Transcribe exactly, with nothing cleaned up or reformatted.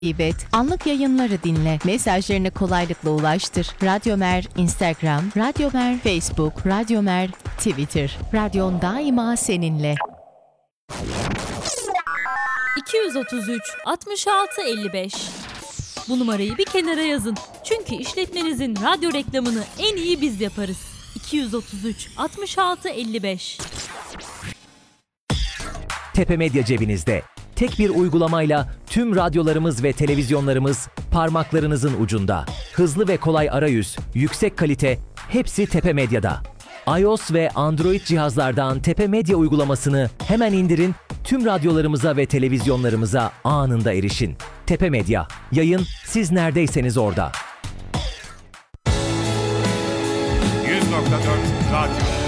et, anlık yayınları dinle, mesajlarını kolaylıkla ulaştır. Radyomer Instagram, Radyomer Facebook, Radyomer Twitter. Radyon daima seninle. iki yüz otuz üç altmış altı elli beş. Bu numarayı bir kenara yazın. Çünkü işletmenizin radyo reklamını en iyi biz yaparız. iki yüz otuz üç altmış altı elli beş. Tepe Medya cebinizde. Tek bir uygulamayla tüm radyolarımız ve televizyonlarımız parmaklarınızın ucunda. Hızlı ve kolay arayüz, yüksek kalite, hepsi Tepe Medya'da. iOS ve Android cihazlardan Tepe Medya uygulamasını hemen indirin, tüm radyolarımıza ve televizyonlarımıza anında erişin. Tepe Medya, yayın siz neredeyseniz orada. yüz nokta dört Radyo